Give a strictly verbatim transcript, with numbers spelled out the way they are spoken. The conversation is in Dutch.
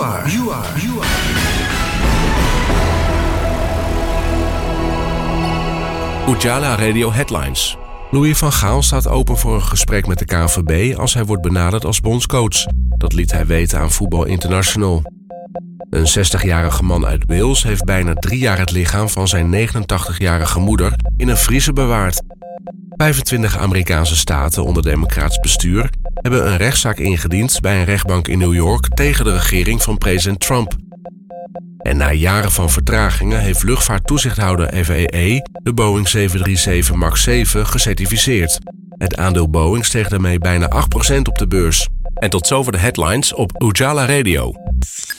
You are. You are. You are. Ujala Radio Headlines. Louis van Gaal staat open voor een gesprek met de K N V B als hij wordt benaderd als bondscoach. Dat liet hij weten aan Voetbal International. Een zestigjarige man uit Wales heeft bijna drie jaar het lichaam van zijn negenentachtigjarige moeder in een vriezer bewaard. vijfentwintig Amerikaanse staten onder democratisch bestuur hebben een rechtszaak ingediend bij een rechtbank in New York tegen de regering van president Trump. En na jaren van vertragingen heeft luchtvaarttoezichthouder F A A de Boeing zeven drie zeven max zeven gecertificeerd. Het aandeel Boeing steeg daarmee bijna acht procent op de beurs. En tot zover de headlines op Ujala Radio.